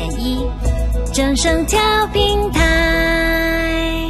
1正声调平台。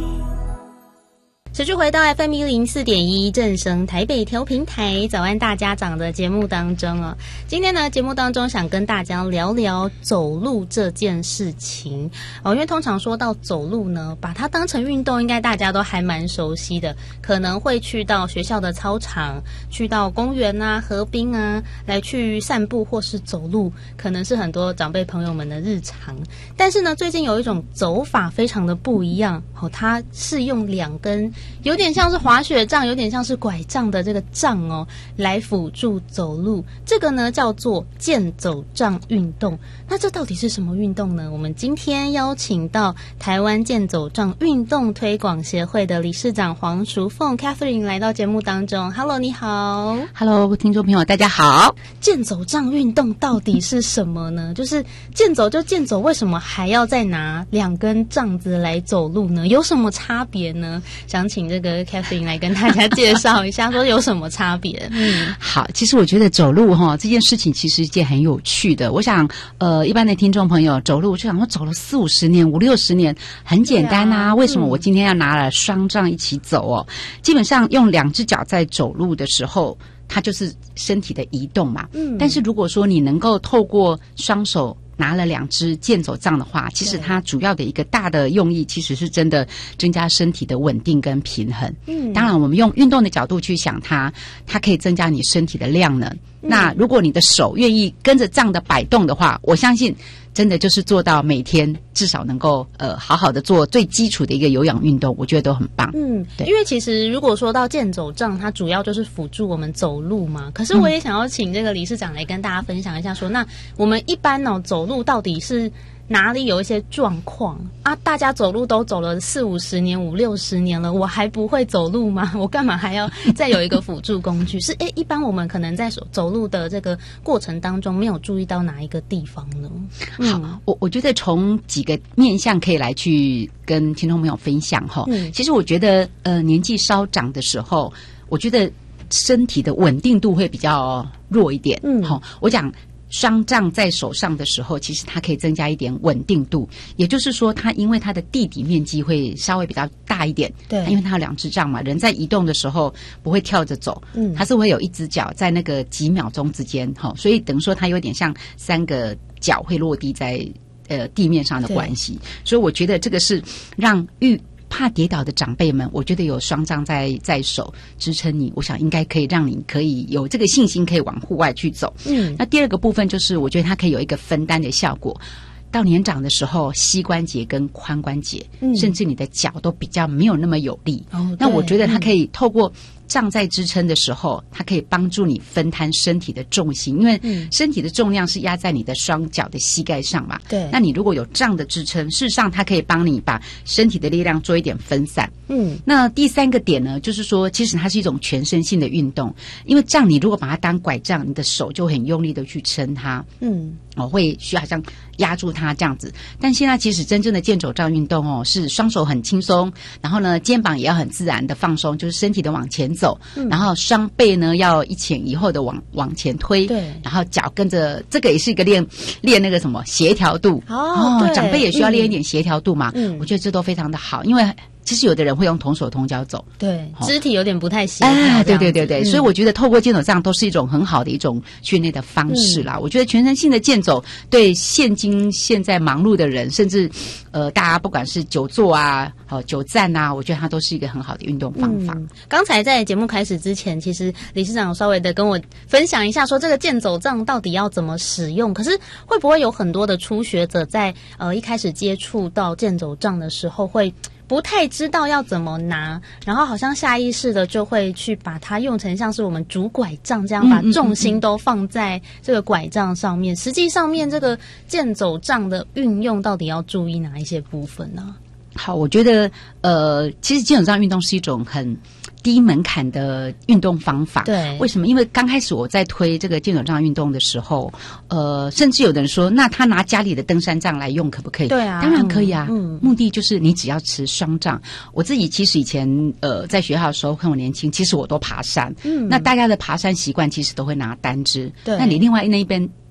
持续回到 FM 104.1正声台北调平台早安大家长的节目当中哦。今天呢，节目当中想跟大家聊聊走路这件事情哦，因为通常说到走路呢，把它当成运动，应该大家都还蛮熟悉的，可能会去到学校的操场，去到公园啊、河滨啊，来去散步或是走路，可能是很多长辈朋友们的日常。但是呢，最近有一种走法非常的不一样哦，它是用2根有点像是滑雪杖，有点像是拐杖的这个杖哦，来辅助走路。这个呢叫做健走杖运动。那这到底是什么运动呢？我们今天邀请到台湾健走杖运动推广协会的理事长黄淑凤 Catherine 来到节目当中。Hello， 你好。 Hello， 听众朋友大家好。 健走杖运动到底是什么呢？就是健走就健走，为什么还要再拿2根杖子来走路呢？有什么差别呢？想请这个 Catherine 来跟大家介绍一下，说有什么差别。 好，其实我觉得走路这件事情其实是一件很有趣的。我想一般的听众朋友走路就想我走了40-50年、50-60年，很简单啊，为什么我今天要拿了双杖一起走哦？基本上用2只脚在走路的时候，它就是身体的移动嘛。但是如果说你能够透过双手拿了2只健走杖的话，其实它主要的一个大的用意，其实是真的增加身体的稳定跟平衡。当然我们用运动的角度去想它可以增加你身体的量能。那如果你的手愿意跟着杖的摆动的话，我相信真的就是做到每天至少能够好好的做最基础的一个有氧运动，我觉得都很棒。 对，因为其实如果说到健走杖，它主要就是辅助我们走路嘛。可是我也想要请这个理事长来跟大家分享一下说，那我们一般走路到底是哪里有一些状况啊？大家走路都走了40-50年、50-60年了，我还不会走路吗？我干嘛还要再有一个辅助工具？是一般我们可能在走路的这个过程当中没有注意到哪一个地方呢？ 好，我觉得从几个面向可以来去跟听众朋友分享哈。其实我觉得年纪稍长的时候，我觉得身体的稳定度会比较弱一点。我讲双杖在手上的时候，其实它可以增加一点稳定度，也就是说它因为它的地底面积会稍微比较大一点。对，因为它有2只杖嘛，人在移动的时候不会跳着走，它是会有1只脚在那个几秒钟之间，所以等于说它有点像3个脚会落地在地面上的关系。所以我觉得这个是让怕跌倒的长辈们，我觉得有双杖在手支撑你，我想应该可以让你可以有这个信心，可以往户外去走。那第2个部分就是我觉得它可以有一个分担的效果。到年长的时候，膝关节跟髋关节，甚至你的脚都比较没有那么有力。那我觉得它可以透过杖在支撑的时候，它可以帮助你分摊身体的重心，因为身体的重量是压在你的双脚的膝盖上嘛。对，那你如果有杖的支撑，事实上它可以帮你把身体的力量做一点分散。那第3个点呢，就是说其实它是一种全身性的运动，因为杖你如果把它当拐杖，你的手就很用力的去撑它。会需要好像压住它这样子。但现在其实真正的健走杖运动是双手很轻松，然后呢肩膀也要很自然的放松，就是身体的往前走，然后双背呢要一前一后的往前推，对，然后脚跟着，这个也是一个练那个什么协调度。长辈也需要练一点协调度嘛。我觉得这都非常的好，因为其实有的人会用同手同脚走，对，肢体有点不太协调。对，所以我觉得透过健走杖都是一种很好的一种训练的方式啦。我觉得全身性的健走对现在忙碌的人，甚至大家不管是久坐啊、久站啊，我觉得它都是一个很好的运动方法。 刚才在节目开始之前，其实理事长有稍微的跟我分享一下，说这个健走杖到底要怎么使用。可是会不会有很多的初学者在一开始接触到健走杖的时候会不太知道要怎么拿，然后好像下意识的就会去把它用成像是我们拄拐杖这样，把重心都放在这个拐杖上面。实际上面这个健走杖的运用到底要注意哪一些部分呢？ 好，我觉得其实健走杖运动是一种很低门槛的运动方法。对，为什么？因为刚开始我在推这个健走杖运动的时候，甚至有的人说，那他拿家里的登山杖来用可不可以？对啊，当然可以啊。目的就是你只要持双杖。我自己其实以前在学校的时候，看我年轻，其实我都爬山。那大家的爬山习惯其实都会拿单支。对，那你另外那一边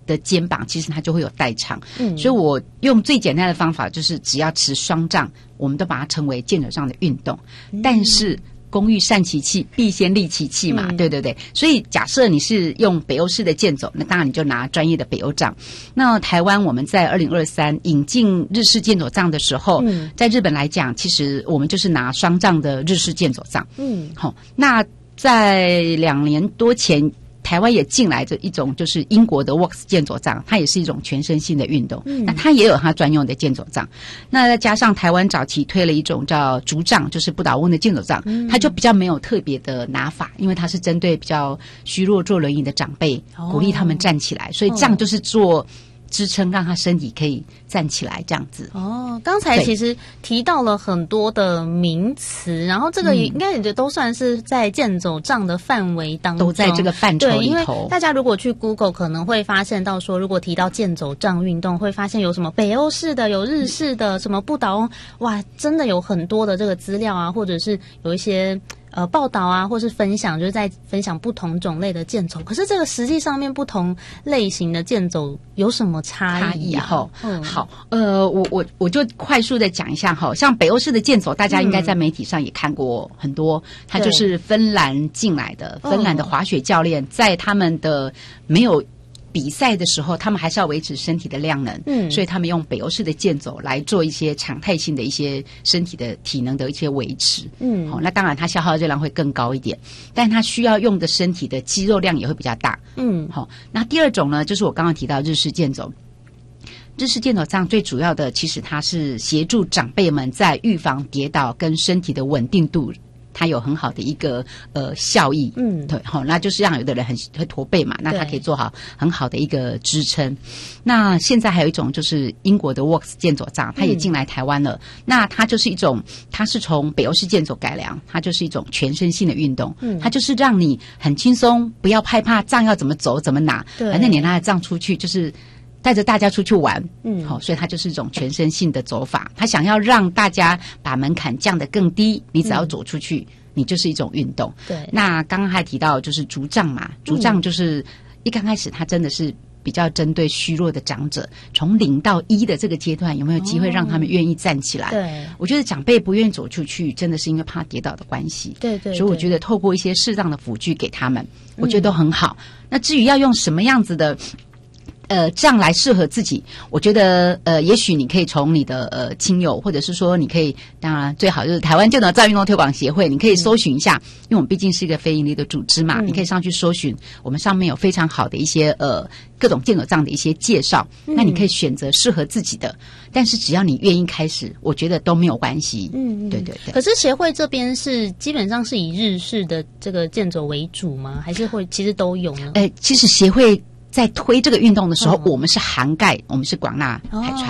的肩膀，其实它就会有代偿。所以我用最简单的方法，就是只要持双杖，我们都把它称为健走杖的运动。但是工欲善其器，必先利其器嘛，对对对。所以假设你是用北欧式的健走，那当然你就拿专业的北欧杖。那台湾我们在2023引进日式健走杖的时候，在日本来讲，其实我们就是拿双杖的日式健走杖。好，那在2年多前，台湾也进来的一种就是英国的 Works 健走杖，它也是一种全身性的运动。那它也有它专用的健走杖。那再加上台湾早期推了一种叫竹杖，就是不倒翁的健走杖，它就比较没有特别的拿法，因为它是针对比较虚弱坐轮椅的长辈，鼓励他们站起来，所以杖就是做支撑，让他身体可以站起来这样子。 刚才其实提到了很多的名词，然后这个应该也都算是在健走杖的范围当中， 都在这个范畴里头。 对，因为大家如果去 Google 可能会发现到说，如果提到健走杖运动，会发现有什么北欧式的，有日式的，什么不倒翁，哇，真的有很多的这个资料啊，或者是有一些报道啊，或是分享，就是在分享不同种类的健走。可是这个实际上面不同类型的健走有什么差异啊？ 好，我就快速的讲一下哈，像北欧式的健走，大家应该在媒体上也看过很多，它就是芬兰进来的，芬兰的滑雪教练在他们的没有比赛的时候，他们还是要维持身体的量能，所以他们用北欧式的健走来做一些常态性的一些身体的体能的一些维持。那当然它消耗热量会更高一点，但它需要用的身体的肌肉量也会比较大。那第二种呢，就是我刚刚提到日式健走。日式健走杖最主要的，其实它是协助长辈们在预防跌倒跟身体的稳定度，它有很好的一个效益。对，那就是让有的人会驼背嘛，那它可以做好很好的一个支撑。那现在还有一种就是英国的 Works 健走杖，它也进来台湾了。那它就是一种，它是从北欧式健走改良，它就是一种全身性的运动。它就是让你很轻松，不要害怕杖要怎么走怎么拿，反正你拿着杖出去就是带着大家出去玩。所以它就是一种全身性的走法。它想要让大家把门槛降得更低，你只要走出去，你就是一种运动。 对。 那刚刚还提到就是竹杖嘛，竹杖就是一刚开始它真的是比较针对虚弱的长者，从0到1的这个阶段，有没有机会让他们愿意站起来？ 对， 我觉得长辈不愿意走出去，真的是因为怕跌倒的关系。 对，所以我觉得透过一些适当的辅具给他们，我觉得都很好。那至于要用什么样子的杖来适合自己，我觉得也许你可以从你的亲友，或者是说你可以，当然最好就是台湾健走杖运动推广协会，你可以搜寻一下，因为我们毕竟是一个非营利的组织嘛，你可以上去搜寻，我们上面有非常好的一些各种健走杖的一些介绍，那你可以选择适合自己的，但是只要你愿意开始，我觉得都没有关系。对。 可是协会这边是基本上是以日式的这个健走为主吗？还是会其实都有呢？ 其实协会在推这个运动的时候，我们是涵盖，我们是广纳海川。